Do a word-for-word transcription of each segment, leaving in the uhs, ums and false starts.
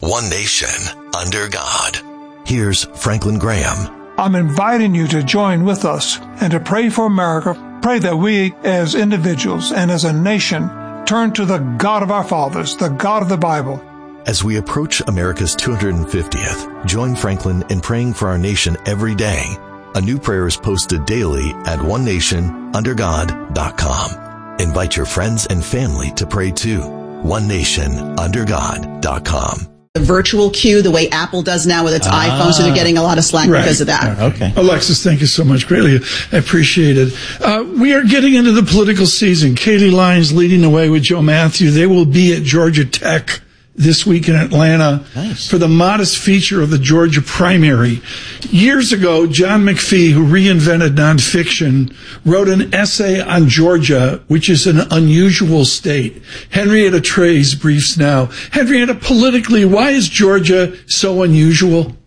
one nation, under God. Here's Franklin Graham. I'm inviting you to join with us and to pray for America. Pray that we as individuals and as a nation turn to the God of our fathers, the God of the Bible. As we approach America's two hundred fiftieth, join Franklin in praying for our nation every day. A new prayer is posted daily at one nation under god dot com. Invite your friends and family to pray too. one nation under god dot com. The virtual queue, the way Apple does now with its ah, iPhone, so they're getting a lot of slack right. because of that. Okay. Alexis, thank you so much. Greatly appreciated. Uh, we are getting into the political season. Katie Lyons leading the way with Joe Matthew. They will be at Georgia Tech this week in Atlanta nice. for the modest feature of the Georgia primary. Years ago, John McPhee, who reinvented nonfiction, wrote an essay on Georgia, which is an unusual state. Henrietta Trey's briefs now. Henrietta, politically, why is Georgia so unusual?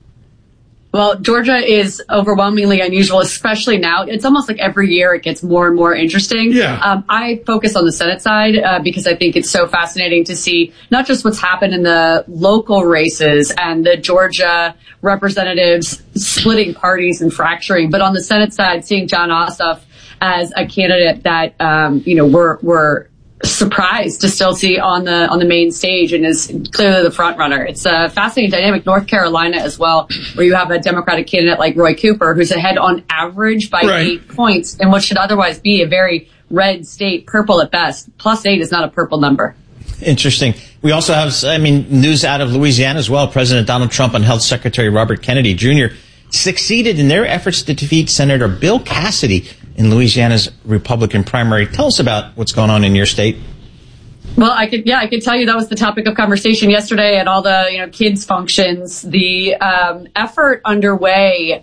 Well, Georgia is overwhelmingly unusual, especially now. It's almost like every year it gets more and more interesting. Yeah. Um, I focus on the Senate side uh, because I think it's so fascinating to see not just what's happened in the local races and the Georgia representatives splitting parties and fracturing, but on the Senate side, seeing Jon Ossoff as a candidate that, um, you know, we're, we're, surprised to still see on the on the main stage and is clearly the front runner. It's a fascinating dynamic. North Carolina as well, where you have a Democratic candidate like Roy Cooper, who's ahead on average by right. eight points in what should otherwise be a very red state, purple at best. Plus eight is not a purple number. Interesting. We also have, I mean, news out of Louisiana as well. President Donald Trump and Health Secretary Robert Kennedy Junior succeeded in their efforts to defeat Senator Bill Cassidy in Louisiana's Republican primary. Tell us about what's going on in your state. Well, I could, yeah, I could tell you that was the topic of conversation yesterday at all the, you know, kids functions. The um, effort underway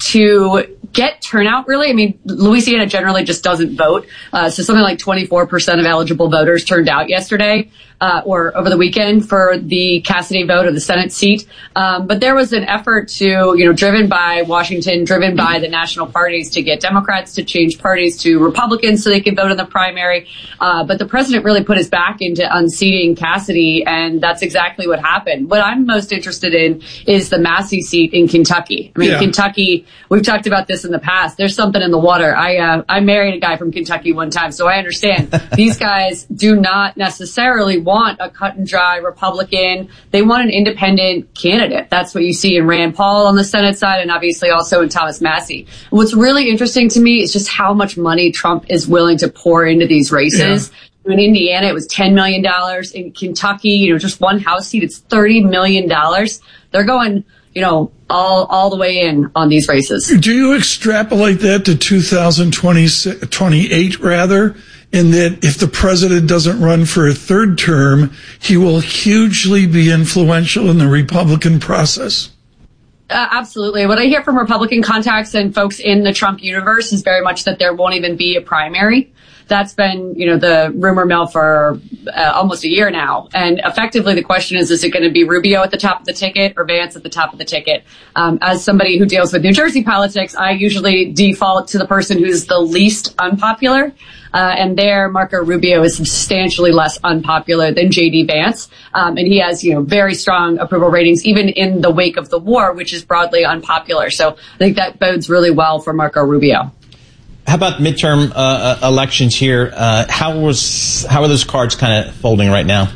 to get turnout, really. I mean, Louisiana generally just doesn't vote. Uh, so something like twenty-four percent of eligible voters turned out yesterday, uh, or over the weekend for the Cassidy vote of the Senate seat. Um, but there was an effort to, you know, driven by Washington, driven by the national parties to get Democrats to change parties to Republicans so they could vote in the primary. Uh, but the president really put his back into unseating Cassidy, and that's exactly what happened. What I'm most interested in is the Massey seat in Kentucky. I mean, yeah. Kentucky, we've talked about this in the past. There's something in the water. I, uh, I married a guy from Kentucky one time, so I understand. These guys do not necessarily want a cut and dry Republican. They want an independent candidate. That's what you see in Rand Paul on the Senate side and obviously also in Thomas Massey. What's really interesting to me is just how much money Trump is willing to pour into these races. Yeah. In Indiana, it was ten million dollars. In Kentucky, you know, just one House seat, it's thirty million dollars. They're going, you know, all all the way in on these races. Do you extrapolate that to two thousand twenty-eight, rather, in that if the president doesn't run for a third term, he will hugely be influential in the Republican process? Uh, absolutely. What I hear from Republican contacts and folks in the Trump universe is very much that there won't even be a primary. That's been, you know, the rumor mill for uh, almost a year now. And effectively, the question is, is it going to be Rubio at the top of the ticket or Vance at the top of the ticket? Um, as somebody who deals with New Jersey politics, I usually default to the person who's the least unpopular. Uh, and there, Marco Rubio is substantially less unpopular than J D Vance. Um, and he has, you know, very strong approval ratings, even in the wake of the war, which is broadly unpopular. So I think that bodes really well for Marco Rubio. How about midterm uh, elections here? Uh, how was how are those cards kind of folding right now?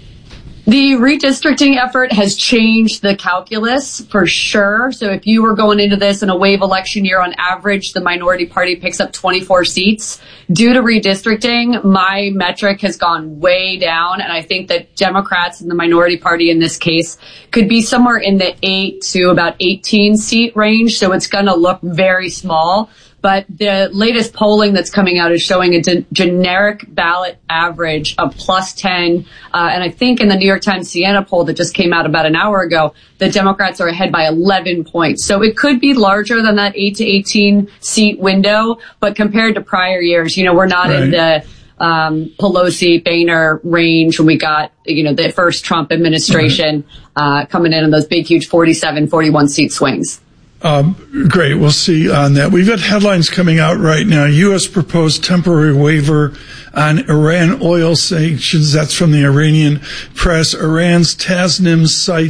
The redistricting effort has changed the calculus for sure. So if you were going into this in a wave election year, on average, the minority party picks up twenty-four seats. Due to redistricting, my metric has gone way down. And I think that Democrats and the minority party in this case could be somewhere in the eight to about eighteen seat range. So it's going to look very small. But the latest polling that's coming out is showing a de- generic ballot average of plus ten. Uh, and I think in the New York Times Siena poll that just came out about an hour ago, the Democrats are ahead by eleven points. So it could be larger than that eight to eighteen seat window. But compared to prior years, you know, we're not right. in the um, Pelosi, Boehner range when we got, you know, the first Trump administration right. uh, coming in on those big, huge forty-seven, forty-one seat swings. Um, great. We'll see on that. We've got headlines coming out right now. U S proposed temporary waiver on Iran oil sanctions. That's from the Iranian press. Iran's Tasnim site